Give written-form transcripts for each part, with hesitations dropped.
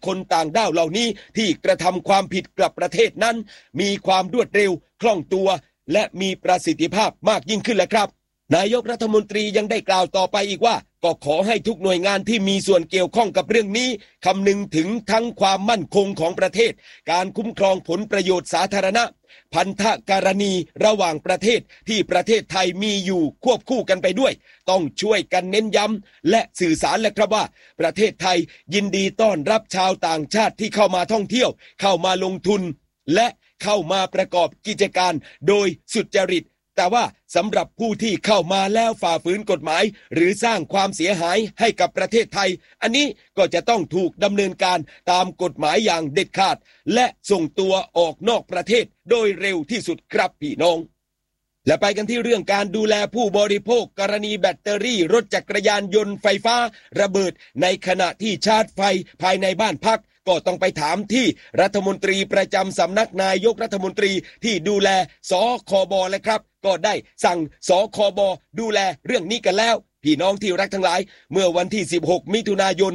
คนต่างด้าวเหล่านี้ที่กระทำความผิดกับประเทศนั้นมีความรวดเร็วคล่องตัวและมีประสิทธิภาพมากยิ่งขึ้นแหละครับนายกรัฐมนตรียังได้กล่าวต่อไปอีกว่าก็ขอให้ทุกหน่วยงานที่มีส่วนเกี่ยวข้องกับเรื่องนี้คำนึงถึงทั้งความมั่นคงของประเทศการคุ้มครองผลประโยชน์สาธารณะพันธการณีระหว่างประเทศที่ประเทศไทยมีอยู่ควบคู่กันไปด้วยต้องช่วยกันเน้นย้ำและสื่อสารแหละครับว่าประเทศไทยยินดีต้อนรับชาวต่างชาติที่เข้ามาท่องเที่ยวเข้ามาลงทุนและเข้ามาประกอบกิจการโดยสุจริตแต่ว่าสำหรับผู้ที่เข้ามาแล้วฝ่าฝืนกฎหมายหรือสร้างความเสียหายให้กับประเทศไทยอันนี้ก็จะต้องถูกดำเนินการตามกฎหมายอย่างเด็ดขาดและส่งตัวออกนอกประเทศโดยเร็วที่สุดครับพี่น้องและไปกันที่เรื่องการดูแลผู้บริโภคกรณีแบตเตอรี่รถจักรยานยนต์ไฟฟ้าระเบิดในขณะที่ชาร์จไฟภายในบ้านพักก็ต้องไปถามที่รัฐมนตรีประจำสำนักนายกรัฐมนตรีที่ดูแลสคบเลยครับก็ได้สั่งสคบดูแลเรื่องนี้กันแล้วพี่น้องที่รักทั้งหลายเมื่อวันที่16มิถุนายน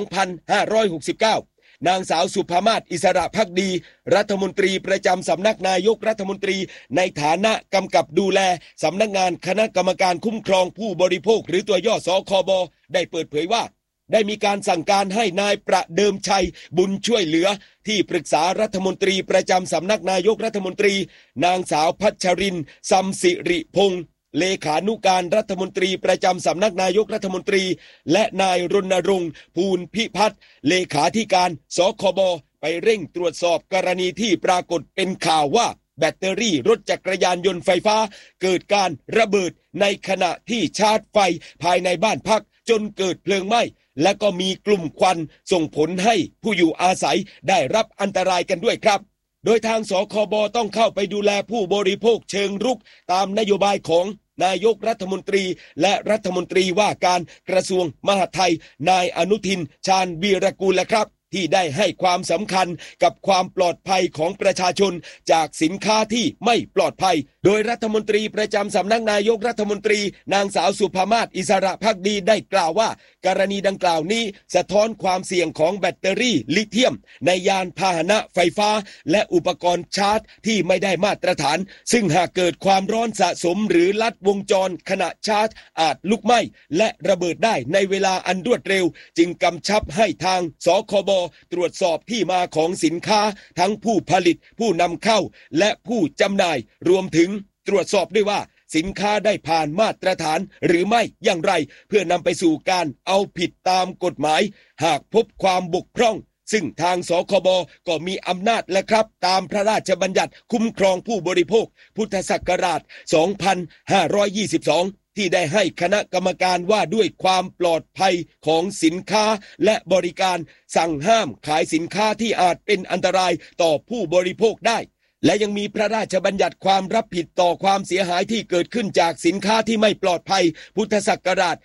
2569นางสาวสุภามาศอิสระภักดีรัฐมนตรีประจำสำนักนายกรัฐมนตรีในฐานะกำกับดูแลสำนักงานคณะกรรมการคุ้มครองผู้บริโภคหรือตัวย่อสคบได้เปิดเผยว่าได้มีการสั่งการให้นายประเดิมชัยบุญช่วยเหลือที่ปรึกษารัฐมนตรีประจำสำนักนายกรัฐมนตรีนางสาวพัชรินทร์ซัมสิริพงษ์เลขานุการรัฐมนตรีประจำสำนักนายกรัฐมนตรีและนายรณรงค์ภูลพิพัฒน์เลขาธิการสคบไปเร่งตรวจสอบกรณีที่ปรากฏเป็นข่าวว่าแบตเตอรี่รถจักรยานยนต์ไฟฟ้าเกิดการระเบิดในขณะที่ชาร์จไฟภายในบ้านพักจนเกิดเพลิงไหม้และก็มีกลุ่มควันส่งผลให้ผู้อยู่อาศัยได้รับอันตรายกันด้วยครับโดยทางสคบต้องเข้าไปดูแลผู้บริโภคเชิงรุกตามนโยบายของนายกรัฐมนตรีและรัฐมนตรีว่าการกระทรวงมหาดไทยนายอนุทินชาญวีรกูลและครับที่ได้ให้ความสำคัญกับความปลอดภัยของประชาชนจากสินค้าที่ไม่ปลอดภัยโดยรัฐมนตรีประจำสำนักนายกรัฐมนตรีนางสาวสุภามาศอิสระภักดีได้กล่าวว่ากรณีดังกล่าวนี้สะท้อนความเสี่ยงของแบตเตอรี่ลิเธียมในยานพาหนะไฟฟ้าและอุปกรณ์ชาร์จที่ไม่ได้มาตรฐานซึ่งหากเกิดความร้อนสะสมหรือลัดวงจรขณะชาร์จอาจลุกไหม้และระเบิดได้ในเวลาอันรวดเร็วจึงกำชับให้ทางสคบตรวจสอบที่มาของสินค้าทั้งผู้ผลิตผู้นำเข้าและผู้จำหน่ายรวมถึงตรวจสอบด้วยว่าสินค้าได้ผ่านมาตรฐานหรือไม่อย่างไรเพื่อนำไปสู่การเอาผิดตามกฎหมายหากพบความบกพร่องซึ่งทางสคบก็มีอำนาจและครับตามพระราชบัญญัติคุ้มครองผู้บริโภคพุทธศักราช2522ที่ได้ให้คณะกรรมการว่าด้วยความปลอดภัยของสินค้าและบริการสั่งห้ามขายสินค้าที่อาจเป็นอันตรายต่อผู้บริโภคได้และยังมีพระราชบัญญัติความรับผิดต่อความเสียหายที่เกิดขึ้นจากสินค้าที่ไม่ปลอดภัยพุทธศักราช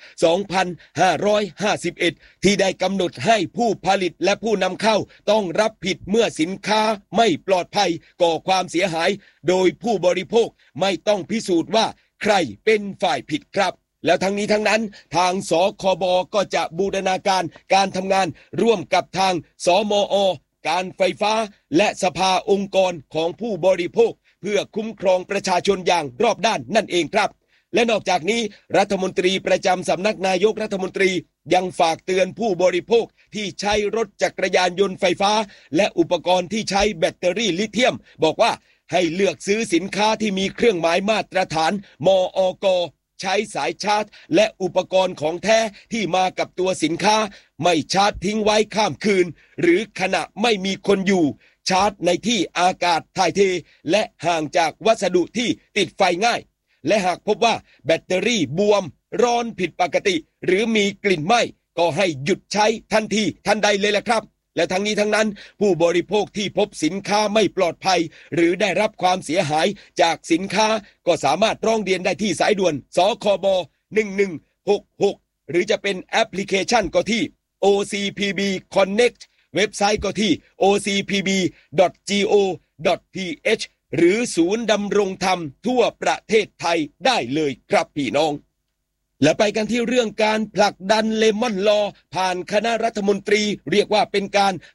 2551ที่ได้กำหนดให้ผู้ผลิตและผู้นำเข้าต้องรับผิดเมื่อสินค้าไม่ปลอดภัยก่อความเสียหายโดยผู้บริโภคไม่ต้องพิสูจน์ว่าใครเป็นฝ่ายผิดครับแล้วทั้งนี้ทั้งนั้นทางสคบก็จะบูรณาการการทำงานร่วมกับทางสมอการไฟฟ้าและสภาองค์กรของผู้บริโภคเพื่อคุ้มครองประชาชนอย่างรอบด้านนั่นเองครับและนอกจากนี้รัฐมนตรีประจำสำนักนายกรัฐมนตรียังฝากเตือนผู้บริโภคที่ใช้รถจักรยานยนต์ไฟฟ้าและอุปกรณ์ที่ใช้แบตเตอรี่ลิเธียมบอกว่าให้เลือกซื้อสินค้าที่มีเครื่องหมายมาตรฐานมอกใช้สายชาร์จและอุปกรณ์ของแท้ที่มากับตัวสินค้าไม่ชาร์จทิ้งไว้ข้ามคืนหรือขณะไม่มีคนอยู่ชาร์จในที่อากาศถ่ายเทและห่างจากวัสดุที่ติดไฟง่ายและหากพบว่าแบตเตอรี่บวมร้อนผิดปกติหรือมีกลิ่นไหม้ก็ให้หยุดใช้ทันทีทันใดเลยล่ะครับและทั้งนี้ทั้งนั้นผู้บริโภคที่พบสินค้าไม่ปลอดภัยหรือได้รับความเสียหายจากสินค้าก็สามารถร้องเรียนได้ที่สายด่วนสคบ1166หรือจะเป็นแอปพลิเคชันก็ที่ OCPB Connect เว็บไซต์ก็ที่ ocpb.go.th หรือศูนย์ดำรงธรรมทั่วประเทศไทยได้เลยครับพี่น้องและไปกันที่เรื่องการผลักดันเลมอนลอผ่านคณะรัฐมนตรีเรียกว่าเป็นการ